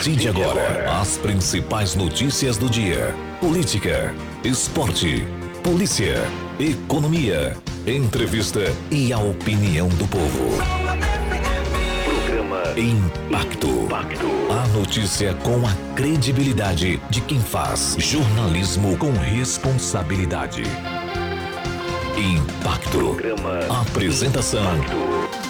partir de agora, as principais notícias do dia: política, esporte, polícia, economia, entrevista e a opinião do povo. Programa Impacto. A notícia com a credibilidade de quem faz jornalismo com responsabilidade. Impacto. Apresentação: